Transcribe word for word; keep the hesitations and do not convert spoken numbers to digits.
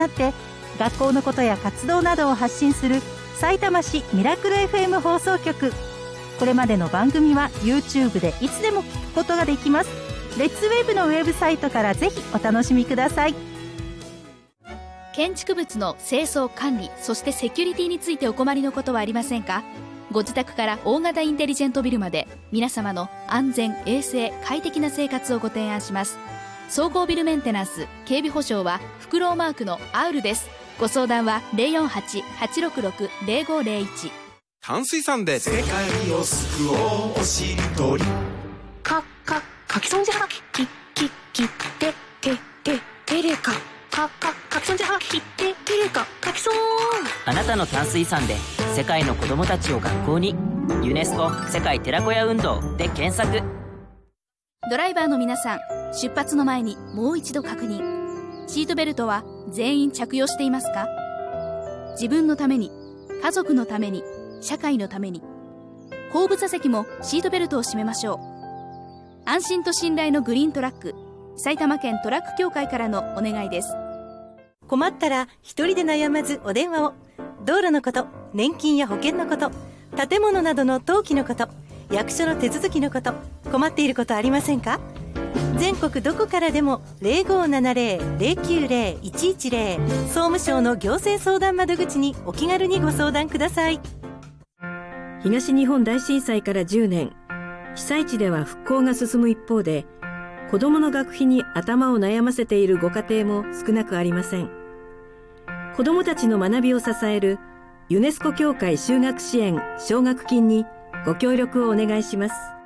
なって学校のことや活動などを発信するさいたま市ミラクル エフエム 放送局。これまでの番組は YouTube でいつでも聞くことができます。レッツウェブのウェブサイトからぜひお楽しみください。 建築物の清掃管理、そしてセキュリティについてお困りのことはありませんか？ご自宅から大型インテリジェントビルまで皆様の安全衛生快適な生活をご提案します。総合ビルメンテナンス警備保障はフクロウマークのアウルです。ご相談は ゼロよんはち はちろくろく ゼロごゼロいち。 淡水さんで世界を救おうおしりとりかかかきそんじゃはきききててててれかかかかきそんじゃはきててれかかきそん。 あなたの淡水さんで世界の子どもたちを学校に。ユネスコ世界寺子屋運動で検索。 ドライバーの皆さん、出発の前にもう一度確認。シートベルトは全員着用していますか？自分のために、家族のために、社会のために。後部座席もシートベルトを締めましょう。安心と信頼のグリーントラック、埼玉県トラック協会からのお願いです。 困ったら一人で悩まずお電話を。道路のこと、年金や保険のこと、建物などの登記のこと、役所の手続きのこと、困っていることありませんか？全国どこからでも ゼロごーななゼロ ゼロきゅうゼロ いちいちゼロ 総務省の行政相談窓口にお気軽にご相談ください。 東日本大震災からじゅうねん、被災地では復興が進む一方で、子どもの学費に頭を悩ませているご家庭も少なくありません。子どもたちの学びを支えるユネスコ協会就学支援奨学金にご協力をお願いします。